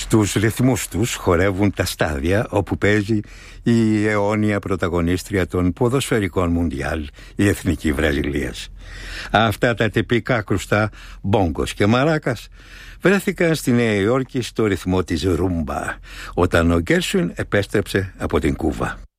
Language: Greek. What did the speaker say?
Στους ρυθμούς τους χορεύουν τα στάδια όπου παίζει η αιώνια πρωταγωνίστρια των ποδοσφαιρικών Μουντιάλ, η Εθνική Βραζιλίας. Αυτά τα τυπικά κρουστά μπόγκος και μαράκας βρέθηκαν στη Νέα Υόρκη στο ρυθμό της ρούμπα, όταν ο Γκέρσουιν επέστρεψε από την Κούβα.